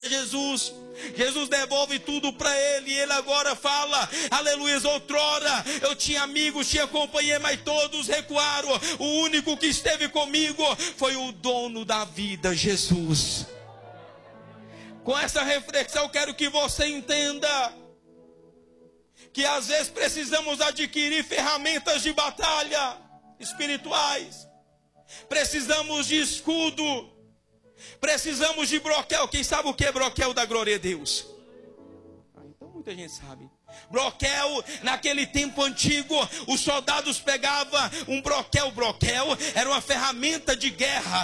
Jesus. Jesus devolve tudo para ele, e ele agora fala, aleluia, outrora eu tinha amigos, tinha companhia, mas todos recuaram. O único que esteve comigo foi o dono da vida, Jesus. Com essa reflexão eu quero que você entenda que às vezes precisamos adquirir ferramentas de batalha espirituais. Precisamos de escudo. Precisamos de broquel. Quem sabe o que é broquel da glória a Deus? Então muita gente sabe. Broquel, naquele tempo antigo, os soldados pegavam um broquel. Broquel era uma ferramenta de guerra.